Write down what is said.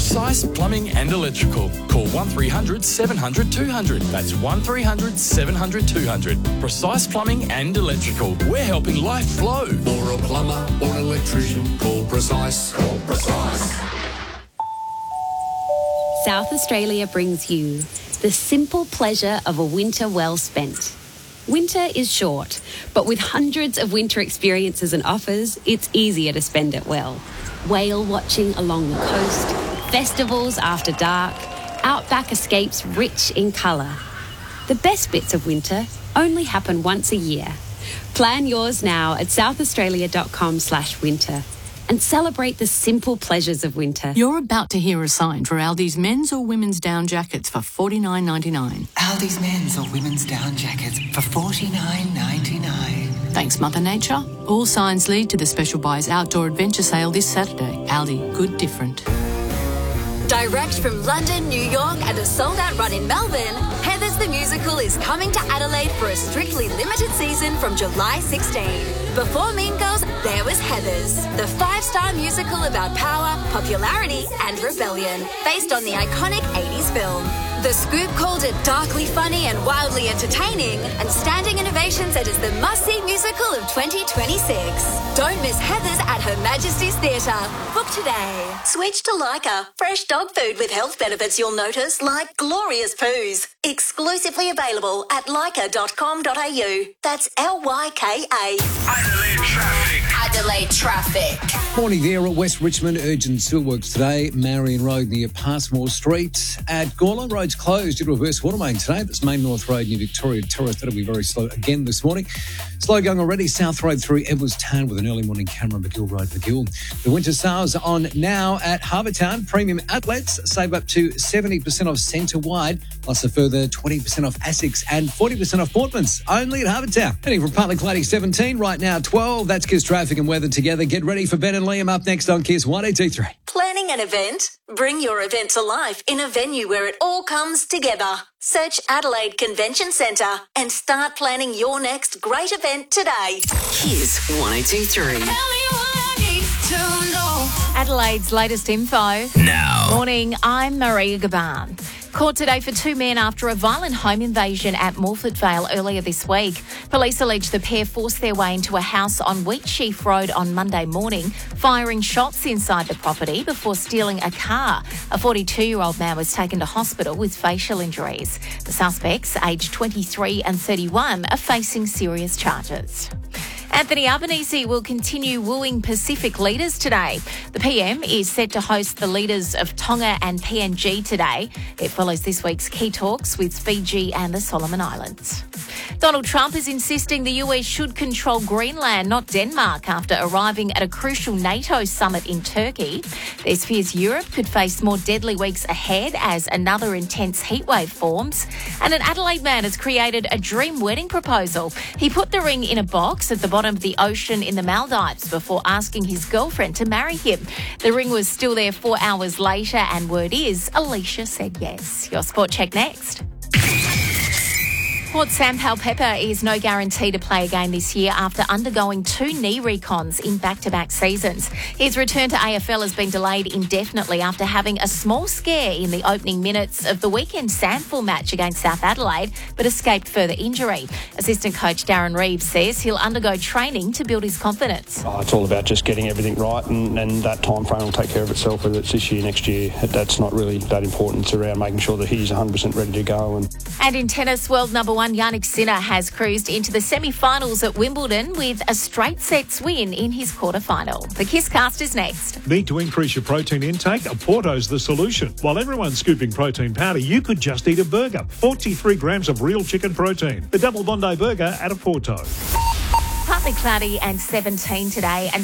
Precise Plumbing and Electrical. Call 1300 700 200. That's 1300 700 200. Precise Plumbing and Electrical. We're helping life flow. For a plumber or an electrician, call Precise. Call Precise. South Australia brings you the simple pleasure of a winter well spent. Winter is short, but with hundreds of winter experiences and offers, it's easier to spend it well. Whale watching along the coast, festivals after dark, outback escapes rich in colour. The best bits of winter only happen once a year. Plan yours now at southaustralia.com/winter and celebrate the simple pleasures of winter. You're about to hear a sign for Aldi's men's or women's down jackets for $49.99. Aldi's men's or women's down jackets for $49.99. Thanks, Mother Nature. All signs lead to the Special Buys Outdoor Adventure Sale this Saturday. Aldi, good different. Direct from London, New York and a sold-out run in Melbourne, Heathers the Musical is coming to Adelaide for a strictly limited season from July 16. Before Mean Girls, there was Heathers, the 5-star musical about power, popularity and rebellion, based on the iconic 80s film. The Scoop called it darkly funny and wildly entertaining, and standing ovation said it's the must-see musical of 2026. Don't miss Heathers at Her Majesty's Theatre. Book today. Switch to Lyca. Fresh dog food with health benefits you'll notice, like glorious poos. Exclusively available at lyca.com.au. That's LYKA. Adelaide traffic. Adelaide traffic. Morning there at West Richmond. Urgent steelworks today. Marion Road near Passmore Street. At Gawler, roads closed due to reverse water main today. That's Main North Road near Victoria Terrace. That'll be very slow again this morning. Slow going already. South Road through Edwards Town with an early morning camera. McGill Road, McGill. The winter sales are on now at Harbour Town. Premium outlets save up to 70% off centre-wide, plus a further 20% off Asics and 40% off Portmans. Only at Harbour Town. Heading from partly cloudy 17, right now 12. That's Kiss traffic and weather together. Get ready for Ben and Liam up next on Kiss 183. Planning an event? Bring your event to life in a venue where it all comes together. Search Adelaide Convention Centre and start planning your next great event today. Kiss 102.3. Adelaide's latest info. Now. Morning, I'm Maria Gaban. Caught today for 2 men after a violent home invasion at Morford Vale earlier this week. Police allege the pair forced their way into a house on Wheatsheaf Road on Monday morning, firing shots inside the property before stealing a car. A 42-year-old man was taken to hospital with facial injuries. The suspects, aged 23 and 31, are facing serious charges. Anthony Albanese will continue wooing Pacific leaders today. The PM is set to host the leaders of Tonga and PNG today. It follows this week's key talks with Fiji and the Solomon Islands. Donald Trump is insisting the US should control Greenland, not Denmark, after arriving at a crucial NATO summit in Turkey. There's fears Europe could face more deadly weeks ahead as another intense heatwave forms. And an Adelaide man has created a dream wedding proposal. He put the ring in a box at the bottom of the ocean in the Maldives before asking his girlfriend to marry him. The ring was still there 4 hours later, and word is Alicia said yes. Your sport check next. Port Sam Powell-Pepper is no guarantee to play again this year after undergoing 2 knee recons in back-to-back seasons. His return to AFL has been delayed indefinitely after having a small scare in the opening minutes of the weekend SANFL match against South Adelaide, but escaped further injury. Assistant coach Darren Reeves says he'll undergo training to build his confidence. It's all about just getting everything right, and that time frame will take care of itself, whether it's this year, next year. That's not really that important. It's around making sure that he's 100% ready to go. And in tennis, world number 1 Jannik Sinner has cruised into the semi-finals at Wimbledon with a straight sets win in his quarter-final. The Kisscast is next. Need to increase your protein intake? A Porto's the solution. While everyone's scooping protein powder, you could just eat a burger. 43 grams of real chicken protein. The Double Bondi Burger at a Porto. Partly cloudy and 17 today. And